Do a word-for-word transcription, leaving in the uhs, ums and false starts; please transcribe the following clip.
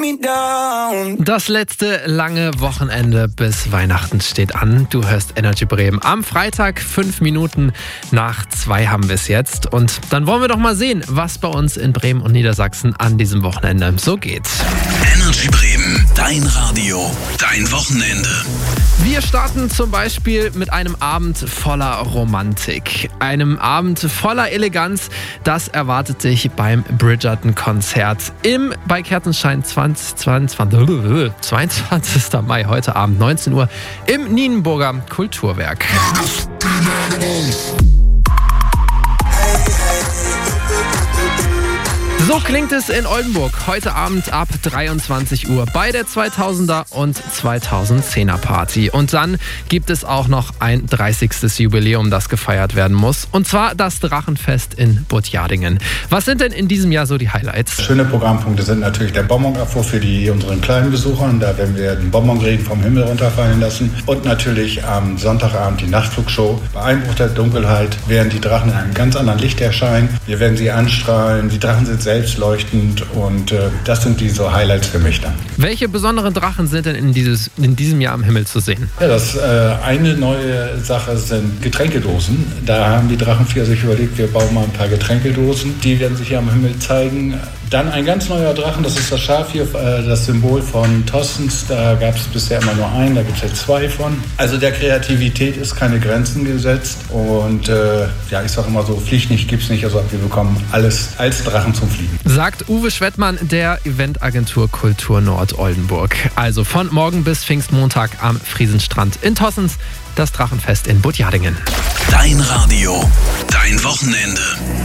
me down. Das letzte lange Wochenende bis Weihnachten steht an. Du hörst Energy Bremen. Am Freitag, fünf Minuten nach zwei haben wir es jetzt. Und dann wollen wir doch mal sehen, was bei uns in Bremen und Niedersachsen an diesem Wochenende so geht. Energy Bremen, dein Radio, dein Wochenende. Wir starten zum Beispiel mit einem Abend voller Romantik. Einem Abend voller Eleganz. Das erwartet dich beim Bridgerton-Konzert im bei Kerzenschein zwanzig zweiundzwanzig, zweiundzwanzigsten Mai, heute Abend neunzehn Uhr im Nienburger Kulturwerk. So klingt es in Oldenburg heute Abend ab dreiundzwanzig Uhr bei der zweitausender und zweitausendzehner Party. Und dann gibt es auch noch ein dreißigstes Jubiläum, das gefeiert werden muss. Und zwar das Drachenfest in Butjadingen. Was sind denn in diesem Jahr so die Highlights? Schöne Programmpunkte sind natürlich der Bonbonabwurf für die unseren kleinen Besuchern. Da werden wir den Bonbonregen vom Himmel runterfallen lassen. Und natürlich am Sonntagabend die Nachtflugshow. Bei Einbruch der Dunkelheit werden die Drachen in einem ganz anderen Licht erscheinen. Wir werden sie anstrahlen. Die Drachen sind selbst selbstleuchtend und äh, das sind die so Highlights für mich dann. Welche besonderen Drachen sind denn in, dieses, in diesem Jahr am Himmel zu sehen? Ja, das äh, eine neue Sache sind Getränkedosen. Da haben die Drachenvier sich überlegt, wir bauen mal ein paar Getränkedosen. Die werden sich hier am Himmel zeigen. Dann ein ganz neuer Drachen, das ist das Schafhier, äh, das Symbol von Tossens. Da gab es bisher immer nur einen, da gibt es jetzt zwei von. Also der Kreativität ist keine Grenzen gesetzt und äh, ja, ich sage immer so, fliegt nicht, gibt's nicht. Also wir bekommen alles als Drachen zum Fliegen. Sagt Uwe Schwettmann der Eventagentur Kultur Nord Oldenburg. Also von morgen bis Pfingstmontag am Friesenstrand in Tossens, das Drachenfest in Butjadingen. Dein Radio, dein Wochenende.